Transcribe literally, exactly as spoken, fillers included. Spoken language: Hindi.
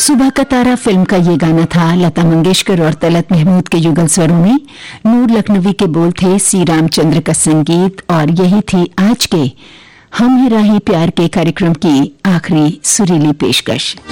सुबह का तारा फिल्म का ये गाना था लता मंगेशकर और तलत महमूद के युगल स्वरों में। नूर लखनवी के बोल थे, सी रामचंद्र का संगीत। और यही थी आज के हम ही राही प्यार के कार्यक्रम की आखिरी सुरीली पेशकश।